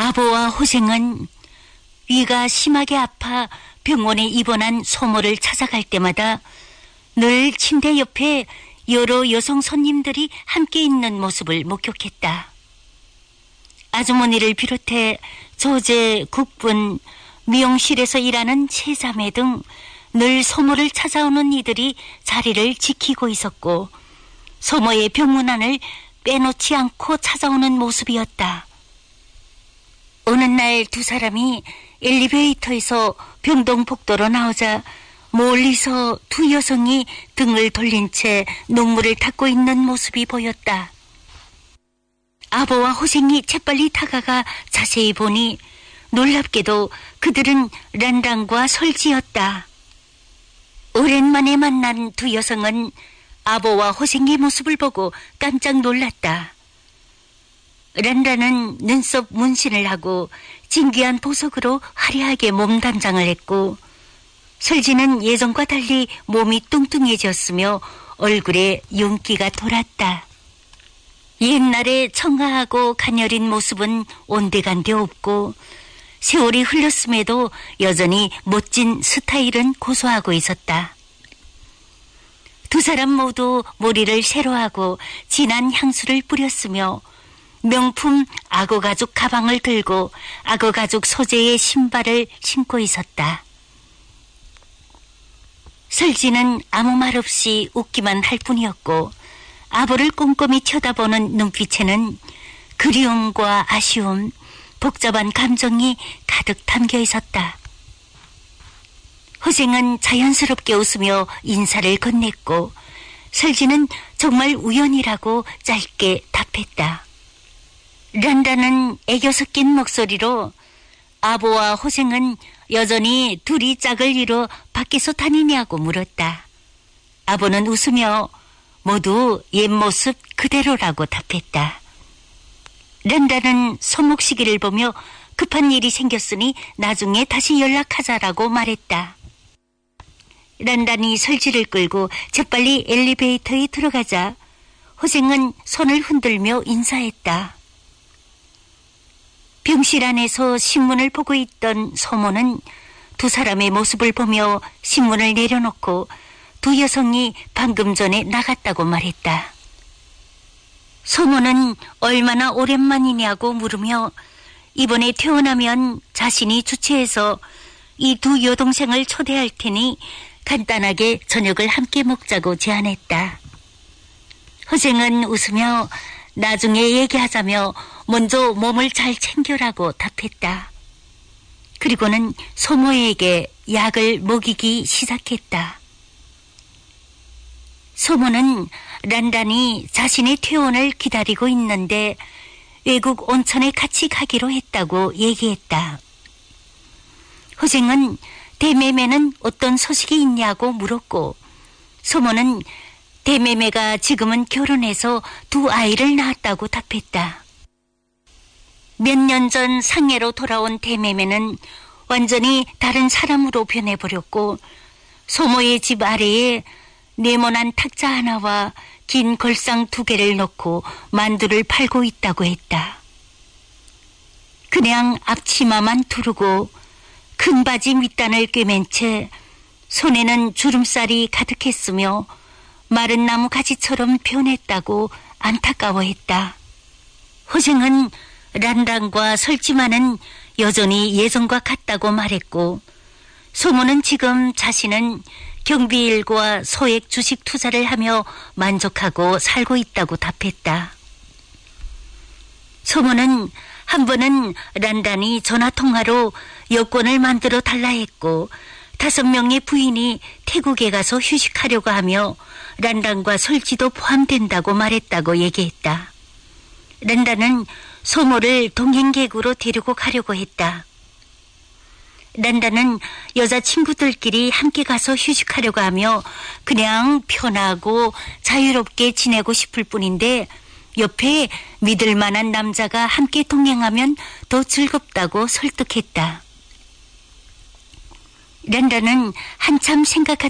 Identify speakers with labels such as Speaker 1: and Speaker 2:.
Speaker 1: 아보와 호생은 위가 심하게 아파 병원에 입원한 소모를 찾아갈 때마다 늘 침대 옆에 여러 여성 손님들이 함께 있는 모습을 목격했다. 아주머니를 비롯해 조제, 국분, 미용실에서 일하는 세자매 등 늘 소모를 찾아오는 이들이 자리를 지키고 있었고 소모의 병문안을 빼놓지 않고 찾아오는 모습이었다. 어느 날 두 사람이 엘리베이터에서 병동복도로 나오자 멀리서 두 여성이 등을 돌린 채 눈물을 닦고 있는 모습이 보였다. 아보와 호생이 재빨리 다가가 자세히 보니 놀랍게도 그들은 란랑과 설지였다. 오랜만에 만난 두 여성은 아보와 호생의 모습을 보고 깜짝 놀랐다. 란란은 눈썹 문신을 하고 진귀한 보석으로 화려하게 몸단장을 했고 설지는 예전과 달리 몸이 뚱뚱해졌으며 얼굴에 윤기가 돌았다. 옛날에 청아하고 가녀린 모습은 온데간데 없고 세월이 흘렀음에도 여전히 멋진 스타일은 고수하고 있었다. 두 사람 모두 머리를 새로 하고 진한 향수를 뿌렸으며 명품 악어가죽 가방을 들고 악어가죽 소재의 신발을 신고 있었다. 설지는 아무 말 없이 웃기만 할 뿐이었고 아보를 꼼꼼히 쳐다보는 눈빛에는 그리움과 아쉬움, 복잡한 감정이 가득 담겨 있었다. 호생은 자연스럽게 웃으며 인사를 건넸고 설지는 정말 우연이라고 짧게 답했다. 란다는 애교 섞인 목소리로 아보와 호생은 여전히 둘이 짝을 이뤄 밖에서 다니냐고 물었다. 아보는 웃으며 모두 옛 모습 그대로라고 답했다. 란다는 손목시계를 보며 급한 일이 생겼으니 나중에 다시 연락하자라고 말했다. 란단이 설지를 끌고 재빨리 엘리베이터에 들어가자 호생은 손을 흔들며 인사했다. 병실 안에서 신문을 보고 있던 소모는 두 사람의 모습을 보며 신문을 내려놓고 두 여성이 방금 전에 나갔다고 말했다. 소모는 얼마나 오랜만이냐고 물으며 이번에 퇴원하면 자신이 주최해서 이 두 여동생을 초대할 테니 간단하게 저녁을 함께 먹자고 제안했다. 호생은 웃으며 나중에 얘기하자며 먼저 몸을 잘 챙겨라고 답했다. 그리고는 소모에게 약을 먹이기 시작했다. 소모는 란단이 자신의 퇴원을 기다리고 있는데 외국 온천에 같이 가기로 했다고 얘기했다. 호생은 대매매는 어떤 소식이 있냐고 물었고 소모는 대매매가 지금은 결혼해서 두 아이를 낳았다고 답했다. 몇 년 전 상해로 돌아온 대매매는 완전히 다른 사람으로 변해버렸고 소모의 집 아래에 네모난 탁자 하나와 긴 걸상 2개를 넣고 만두를 팔고 있다고 했다. 그냥 앞치마만 두르고 큰 바지 밑단을 꿰맨 채 손에는 주름살이 가득했으며 마른 나무 가지처럼 변했다고 안타까워했다. 호생은 란랑과 설지만은 여전히 예전과 같다고 말했고 소모는 지금 자신은 경비일과 소액 주식 투자를 하며 만족하고 살고 있다고 답했다. 소모는 한 번은 란단이 전화통화로 여권을 만들어 달라 했고 5명의 부인이 태국에 가서 휴식하려고 하며 란단과 설지도 포함된다고 말했다고 얘기했다. 란단은 소모를 동행객으로 데리고 가려고 했다. 란단은 여자친구들끼리 함께 가서 휴식하려고 하며 그냥 편하고 자유롭게 지내고 싶을 뿐인데 옆에 믿을 만한 남자가 함께 동행하면 더 즐겁다고 설득했다. 란단은 한참 생각하다